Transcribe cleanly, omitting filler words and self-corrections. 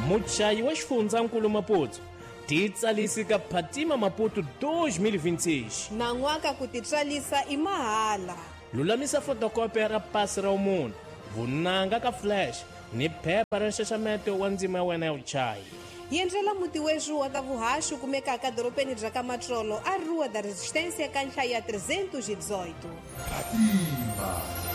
muchayi wa xifundzankulu Maputo titsalisi ka Phatima Maputo 2026 na n'waka ku titsarisa i mahala. lulamisa fotokopia ra pasi ra umunhu vunanga ka flash ni phepha ra nxaxameto wa ndzima ya wena ya vuchayi. Yendlela muti wexu wa ka vuhaxu kumekaka doropeni bya ka Matlolo a Rua da Resistência ka nhlayo ya 318.